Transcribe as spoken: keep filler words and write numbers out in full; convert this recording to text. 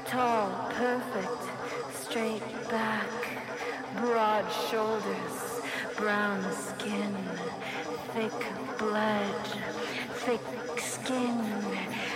Tall, perfect, straight back, broad shoulders, brown skin, thick blood, thick skin,